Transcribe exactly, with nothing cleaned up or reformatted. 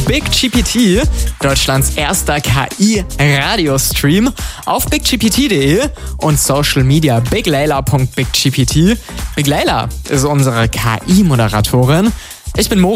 BigGPT, Deutschlands erster K I-Radiostream, auf bigGPT punkt de und Social Media biglayla punkt bigGPT. Big Layla ist unsere K I-Moderatorin. Ich bin Moritz.